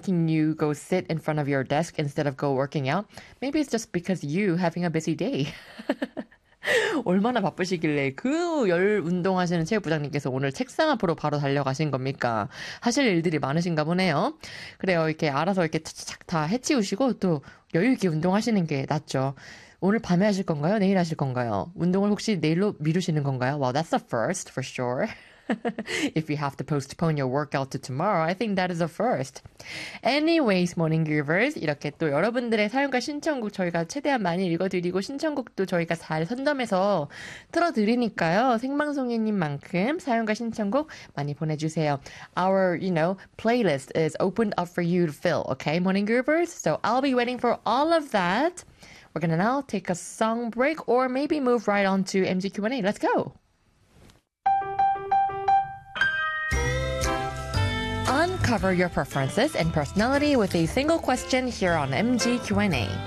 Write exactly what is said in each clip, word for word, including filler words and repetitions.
making you go sit in front of your desk instead of go working out? Maybe it's just because you having a busy day. 얼마나 바쁘시길래 그 열 운동하시는 체육부장님께서 오늘 책상 앞으로 바로 달려가신 겁니까? 하실 일들이 많으신가 보네요. 그래요. 이렇게 알아서 이렇게 착착 다 해치우시고 또 여유 있게 운동하시는 게 낫죠. 오늘 밤에 하실 건가요? 내일 하실 건가요? 운동을 혹시 내일로 미루시는 건가요? Well, that's a first for sure. If you have to postpone your workout to tomorrow, I think that is a first. Anyways, morning givers, 이렇게 또 여러분들의 사연과 신청곡 저희가 최대한 많이 읽어드리고 신청곡도 저희가 잘 선점해서 틀어드리니까요. 생방송인님만큼 사연과 신청곡 많이 보내주세요. Our, you know, playlist is opened up for you to fill, okay, morning givers? So I'll be waiting for all of that. We're gonna now take a song break or maybe move right on to M G Q and A. Let's go! Uncover your preferences and personality with a single question here on M G Q and A.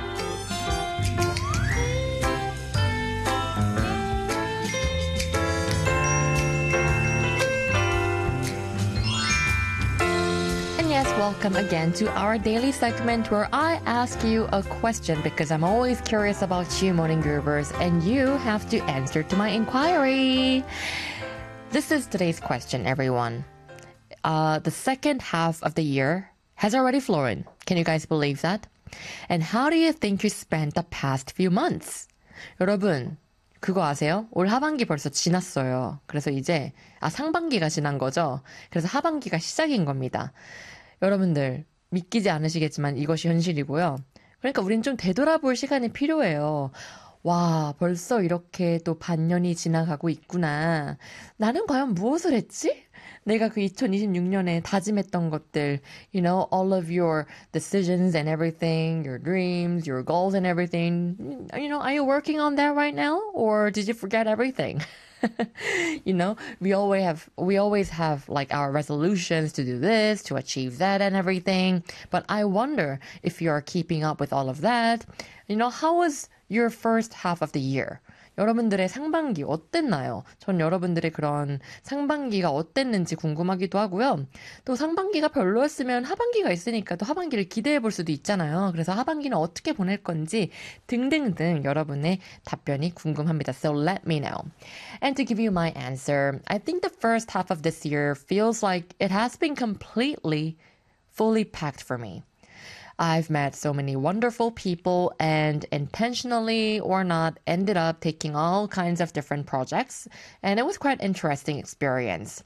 And yes, welcome again to our daily segment where I ask you a question because I'm always curious about you, morning groovers, and you have to answer to my inquiry. This is today's question, everyone. Uh, the second half of the year has already flown. Can you guys believe that? And how do you think you spent the past few months? 여러분, 그거 아세요? 올 하반기 벌써 지났어요. 그래서 이제, 아, 상반기가 지난 거죠? 그래서 하반기가 시작인 겁니다. 여러분들, 믿기지 않으시겠지만 이것이 현실이고요. 그러니까 우린 좀 되돌아볼 시간이 필요해요. 와, 벌써 이렇게 또 반년이 지나가고 있구나. 나는 과연 무엇을 했지? 내가 그 이천이십육 년에 다짐했던 것들, you know, all of your decisions and everything, your dreams, your goals and everything, you know, are you working on that right now? Or did you forget everything? You know, we always have, we always have like our resolutions to do this, to achieve that and everything. But I wonder if you are keeping up with all of that. You know, how was your first half of the year? 여러분들의 상반기 어땠나요? 전 여러분들의 그런 상반기가 어땠는지 궁금하기도 하고요. 또 상반기가 별로였으면 하반기가 있으니까 또 하반기를 기대해 볼 수도 있잖아요. 그래서 하반기는 어떻게 보낼 건지 등등등 여러분의 답변이 궁금합니다. So let me know. And to give you my answer, I think the first half of this year feels like it has been completely, fully packed for me. I've met so many wonderful people and intentionally or not ended up taking all kinds of different projects. And it was quite an interesting experience.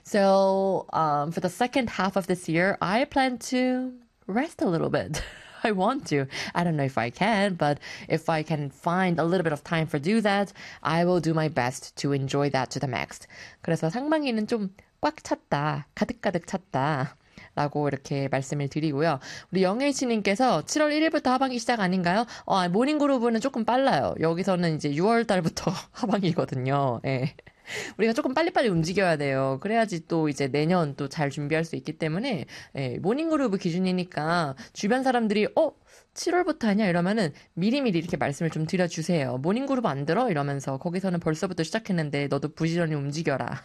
So um, for the second half of this year, I plan to rest a little bit. I want to. I don't know if I can, but if I can find a little bit of time for do that, I will do my best to enjoy that to the max. 그래서 상반기는 좀 꽉 찼다. 가득가득 찼다. 라고 이렇게 말씀을 드리고요. 우리 영일치님께서 칠월 일일부터 하반기 시작 아닌가요? 어, 모닝그루브는 조금 빨라요. 여기서는 이제 유월 달부터 하반기거든요. 예. 우리가 조금 빨리빨리 움직여야 돼요. 그래야지 또 이제 내년 또 잘 준비할 수 있기 때문에 예, 모닝그루브 기준이니까 주변 사람들이 어? 칠월부터 하냐? 이러면은 미리미리 이렇게 말씀을 좀 드려주세요. 모닝그루브 안 들어? 이러면서 거기서는 벌써부터 시작했는데 너도 부지런히 움직여라.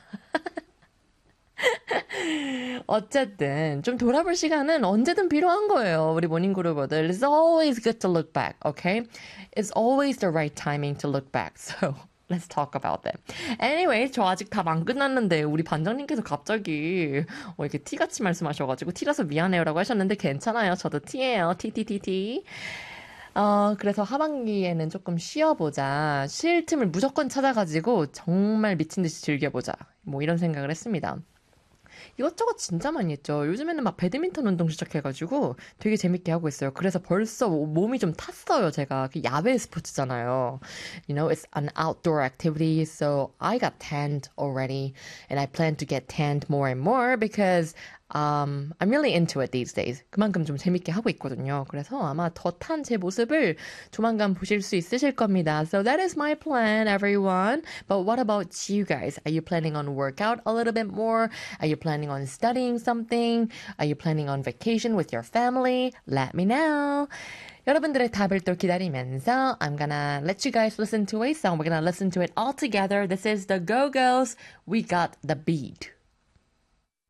어쨌든 좀 돌아볼 시간은 언제든 필요한 거예요. 우리 모닝그루버들. It's always good to look back, okay? It's always the right timing to look back. So let's talk about that. Anyway, 저 아직 답 안 끝났는데 우리 반장님께서 갑자기 어, 이렇게 티같이 말씀하셔가지고 티라서 미안해요라고 하셨는데 괜찮아요. 저도 티예요. 티티티티. 어, 그래서 하반기에는 조금 쉬어보자. 쉴 틈을 무조건 찾아가지고 정말 미친 듯이 즐겨보자. 뭐 이런 생각을 했습니다. 이것저것 진짜 많이 했죠. 요즘에는 막 배드민턴 운동 시작해가지고 되게 재밌게 하고 있어요. 그래서 벌써 몸이 좀 탔어요. 제가 야외 스포츠잖아요. You know, it's an outdoor activity, so I got tanned already, and I plan to get tanned more and more because Um, I'm really into it these days. 그만큼 좀 재밌게 하고 있거든요. 그래서 아마 더 탄 제 모습을 조만간 보실 수 있으실 겁니다. So that is my plan, everyone. But what about you guys? Are you planning on workout a little bit more? Are you planning on studying something? Are you planning on vacation with your family? Let me know. 여러분들의 답을 또 기다리면서 I'm gonna let you guys listen to a song. We're gonna listen to it all together. This is the Go-Go's We Got the Beat.